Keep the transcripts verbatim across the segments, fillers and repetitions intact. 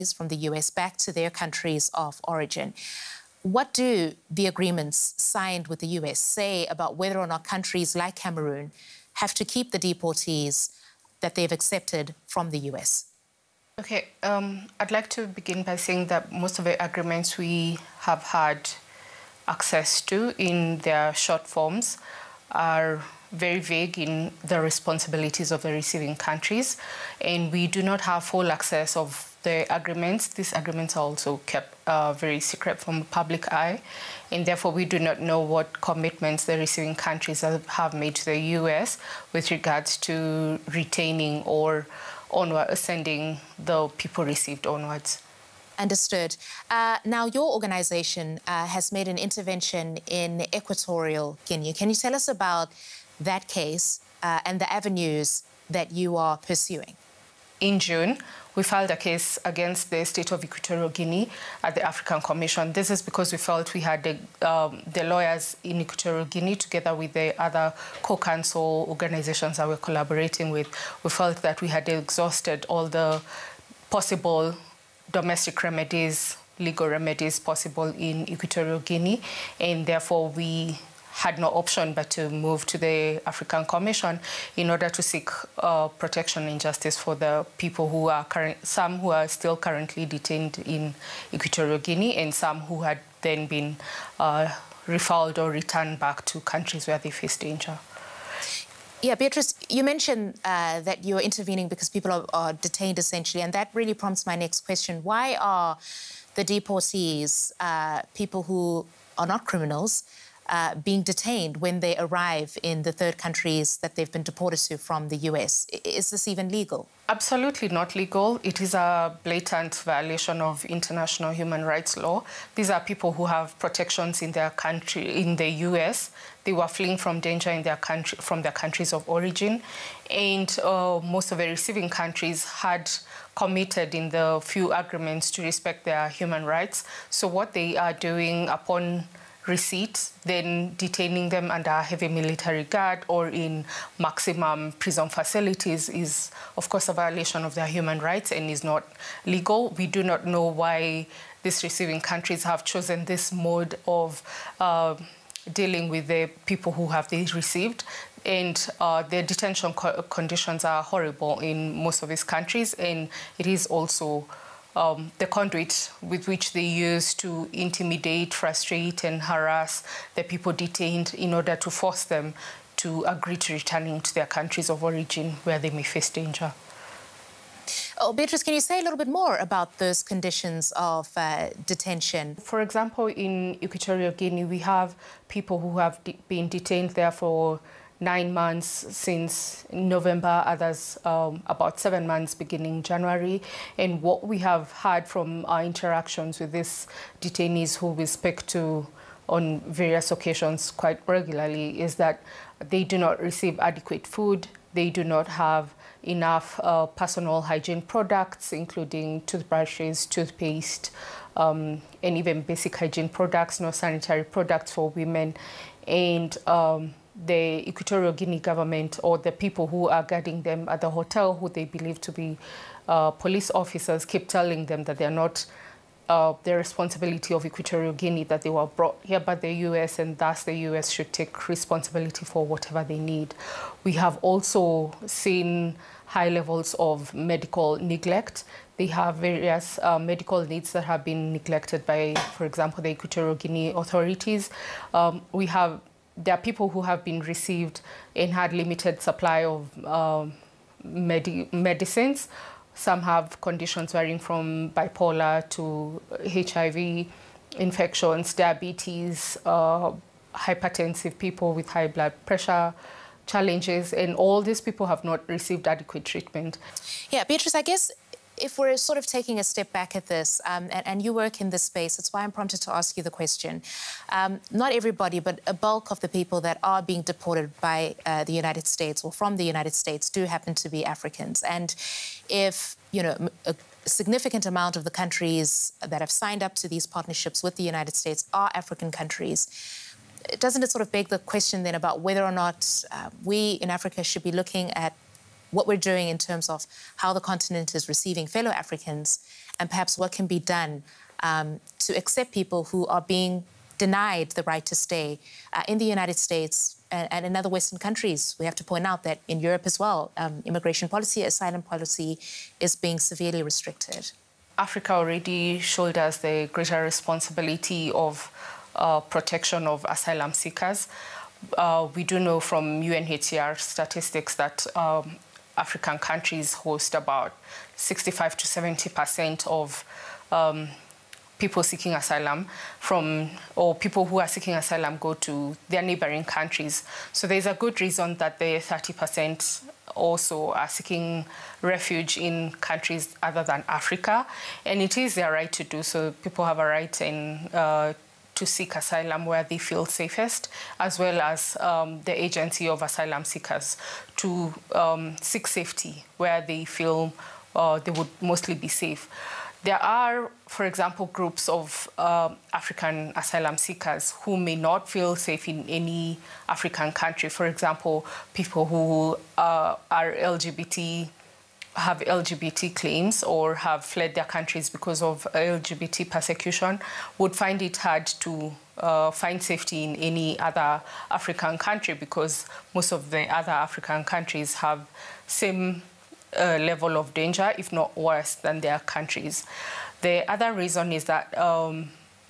from the U S back to their countries of origin. What do the agreements signed with the U S say about whether or not countries like Cameroon have to keep the deportees that they've accepted from the U S? Okay, um, I'd like to begin by saying that most of the agreements we have had access to in their short forms are very vague in the responsibilities of the receiving countries, and we do not have full access of the agreements. These agreements are also kept uh, very secret from the public eye, and therefore we do not know what commitments the receiving countries have made to the U S with regards to retaining or onward, sending the people received onwards. Understood. Uh, now, your organisation uh, has made an intervention in Equatorial Guinea. Can you tell us about that case uh, and the avenues that you are pursuing? In June, we filed a case against the state of Equatorial Guinea at the African Commission. This is because we felt we had the, um, the lawyers in Equatorial Guinea, together with the other co-counsel organizations that we're collaborating with, we felt that we had exhausted all the possible domestic remedies, legal remedies possible in Equatorial Guinea, and therefore we had no option but to move to the African Commission in order to seek uh, protection and justice for the people who are current, some who are still currently detained in Equatorial Guinea, and some who had then been uh, refoulement or returned back to countries where they face danger. Yeah, Beatrice, you mentioned uh, that you're intervening because people are, are detained, essentially, and that really prompts my next question. Why are the deportees, uh, people who are not criminals, uh, being detained when they arrive in the third countries that they've been deported to from the U S? Is this even legal? Absolutely not legal. It is a blatant violation of international human rights law. These are people who have protections in their country, in the U S. They were fleeing from danger in their country, from their countries of origin. And uh, most of the receiving countries had committed in the few agreements to respect their human rights. So what they are doing upon receipt, then detaining them under heavy military guard or in maximum prison facilities is, of course, a violation of their human rights and is not legal. We do not know why these receiving countries have chosen this mode of uh, dealing with the people who have they received. And uh, their detention co conditions are horrible in most of these countries, and it is also Um, the conduit with which they use to intimidate, frustrate, and harass the people detained in order to force them to agree to returning to their countries of origin where they may face danger. Oh, Beatrice, can you say a little bit more about those conditions of uh, detention? For example, in Equatorial Guinea, we have people who have de been detained there for nine months since November, others um, about seven months beginning January. And what we have had from our interactions with these detainees who we speak to on various occasions quite regularly is that they do not receive adequate food, they do not have enough uh, personal hygiene products, including toothbrushes, toothpaste, um, and even basic hygiene products, no sanitary products for women. And um, the Equatorial Guinea government, or the people who are guarding them at the hotel, who they believe to be uh, police officers, keep telling them that they're not uh, the responsibility of Equatorial Guinea, that they were brought here by the U S, and thus the U S should take responsibility for whatever they need. We have also seen high levels of medical neglect. They have various uh, medical needs that have been neglected by, for example, the Equatorial Guinea authorities. Um, we have There are people who have been received and had limited supply of um, medi medicines. Some have conditions varying from bipolar to H I V infections, diabetes, uh, hypertensive people with high blood pressure challenges, and all these people have not received adequate treatment. Yeah, Beatrice, I guess if we're sort of taking a step back at this, um, and, and you work in this space, that's why I'm prompted to ask you the question. Um, not everybody, but a bulk of the people that are being deported by uh, the United States or from the United States do happen to be Africans. And if, you know, a significant amount of the countries that have signed up to these partnerships with the United States are African countries, doesn't it sort of beg the question then about whether or not uh, we in Africa should be looking at what we're doing in terms of how the continent is receiving fellow Africans, and perhaps what can be done um, to accept people who are being denied the right to stay uh, in the United States and, and in other Western countries. We have to point out that in Europe as well, um, immigration policy, asylum policy is being severely restricted. Africa already shoulders the greater responsibility of uh, protection of asylum seekers. Uh, we do know from U N H C R statistics that um, African countries host about sixty-five to seventy percent of um, people seeking asylum from, or people who are seeking asylum go to their neighboring countries. So there's a good reason that the thirty percent also are seeking refuge in countries other than Africa. And it is their right to do so. People have a right in, uh, to seek asylum where they feel safest, as well as um, the agency of asylum seekers to um, seek safety where they feel uh, they would mostly be safe. There are, for example, groups of uh, African asylum seekers who may not feel safe in any African country. For example, people who uh, are L G B T, have L G B T claims or have fled their countries because of L G B T persecution would find it hard to uh, find safety in any other African country because most of the other African countries have same Uh, level of danger, if not worse, than their countries. The other reason is that, um,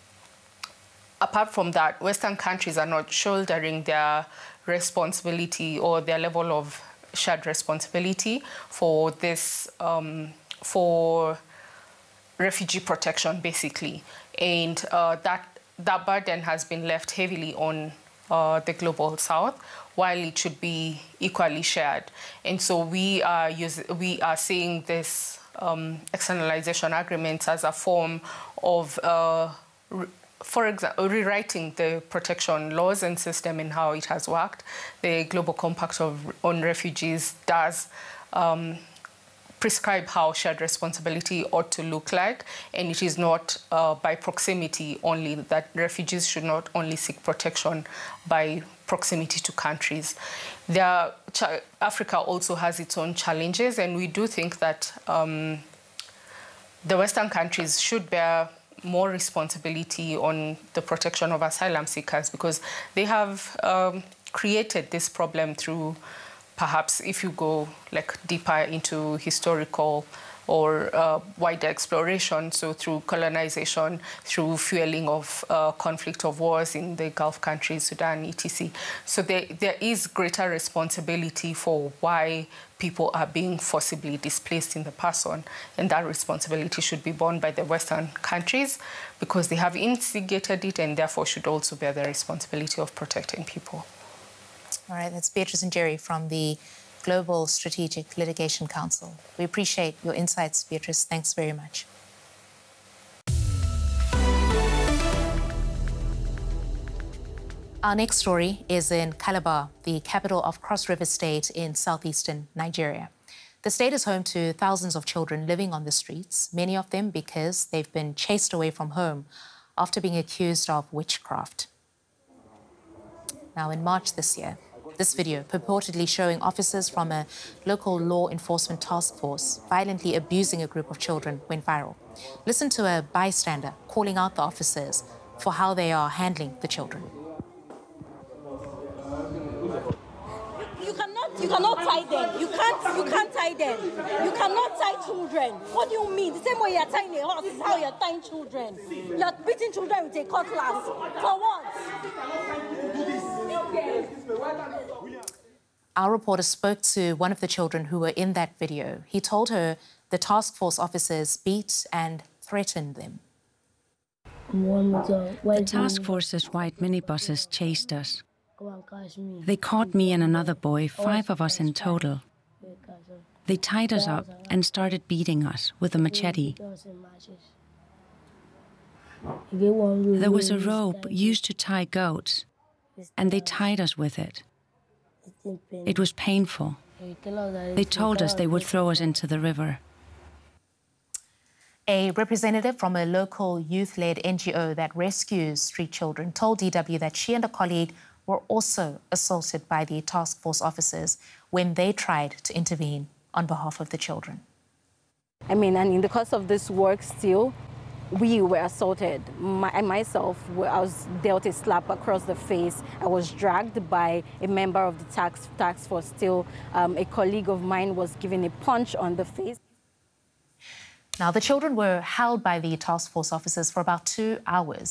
apart from that, Western countries are not shouldering their responsibility or their level of shared responsibility for this, um, for refugee protection, basically. And uh, that, that burden has been left heavily on uh, the global South, while it should be equally shared. And so we are, use, we are seeing this um, externalization agreements as a form of, uh, for example, rewriting the protection laws and system and how it has worked. The Global Compact of, on Refugees does um, prescribe how shared responsibility ought to look like, and it is not uh, by proximity only, that refugees should not only seek protection by proximity to countries. There, Africa also has its own challenges, and we do think that um, the Western countries should bear more responsibility on the protection of asylum seekers because they have um, created this problem through, perhaps if you go like deeper into historical or uh, wider exploration, so through colonization, through fueling of uh, conflict of wars in the Gulf countries, Sudan, et cetera. So there, there is greater responsibility for why people are being forcibly displaced in the person, and that responsibility should be borne by the Western countries because they have instigated it and therefore should also bear the responsibility of protecting people. All right, that's Beatrice Njeri from the Global Strategic Litigation Council. We appreciate your insights, Beatrice. Thanks very much. Our next story is in Calabar, the capital of Cross River State in southeastern Nigeria. The state is home to thousands of children living on the streets, many of them because they've been chased away from home after being accused of witchcraft. Now, in March this year, this video, purportedly showing officers from a local law enforcement task force violently abusing a group of children, went viral. Listen to a bystander calling out the officers for how they are handling the children. You cannot, you cannot tie them. You can't, you can't tie them. You cannot tie children. What do you mean? The same way you're tying a horse is how you're tying children. You're beating children with a cutlass. For what? Our reporter spoke to one of the children who were in that video. He told her the task force officers beat and threatened them. The task force's white minibuses chased us. They caught me and another boy, five of us in total. They tied us up and started beating us with a machete. There was a rope used to tie goats, and they tied us with it. It was painful. They told us they would throw us into the river. A representative from a local youth-led N G O that rescues street children told D W that she and a colleague were also assaulted by the task force officers when they tried to intervene on behalf of the children. I mean, and in the course of this work still, we were assaulted. My, I myself, I was dealt a slap across the face. I was dragged by a member of the task, task force still. Um, a colleague of mine was given a punch on the face. Now, the children were held by the task force officers for about two hours.